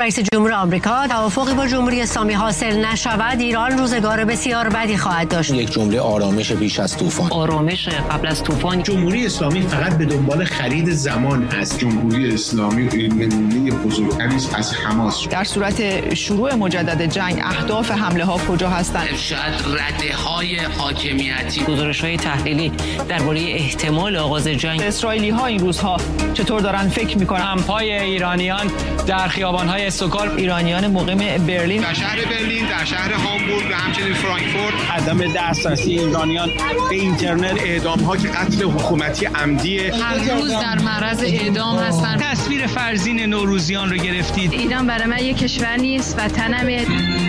رئیس جمهور آمریکا توافقی با جمهوری اسلامی حاصل نشود ایران روزگار بسیار بدی خواهد داشت. یک جمله آرامش بیش از طوفان. آرامش قبل از طوفان. جمهوری اسلامی فقط به دنبال خرید زمان است. جمهوری اسلامی نمونه بزرگتری است از حماس. در صورت شروع مجدد جنگ اهداف حمله ها کجا هستند؟ ارشاد رده‌های حاکمیتی. گزارش‌های تحلیلی درباره احتمال آغاز جنگ. اسرائیلی‌ها این روزها چطور دارن فکر می‌کنن؟ کمپ‌های ایرانیان در خیابان‌های استکهلم، ایرانیان مقیم برلین، در شهر برلین، در شهر هامبورگ و همچنین فرانکفورت، عدم دسترسی ایرانیان به اینترنت، اعدام‌ها که قتل حکومتی عمدیه، هر روز در معرض اعدام هستن. تصویر فرزین نوروزیان رو گرفتید. ایران برای من یک کشور نیست، وطنمه.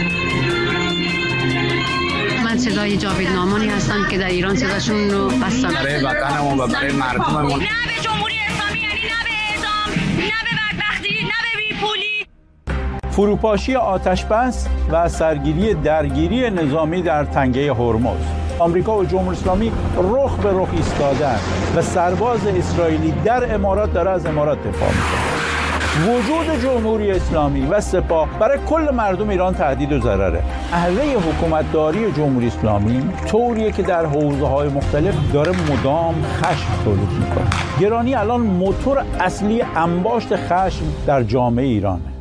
من صدای جاوید نامانی هستم که در ایران صداشون رو بستم. برای وطنمون و برای مردممون. نه به جمهوری اسلامی، یعنی نه به اعدام، نه به بدبختی، نه به بیپولی. فروپاشی آتش‌بس و سرگیری درگیری نظامی در تنگه هرمز. آمریکا و جمهوری اسلامی رخ به رخ ایستادند و سرباز اسرائیلی در امارات داره از امارات دفاع میکنه. وجود جمهوری اسلامی و سپاه برای کل مردم ایران تهدید و ضرره. نحوه حکومتداری جمهوری اسلامی طوریه که در حوزه‌های مختلف داره مدام خشم تولید میکنه. گرانی الان موتور اصلی انباشت خشم در جامعه ایرانه.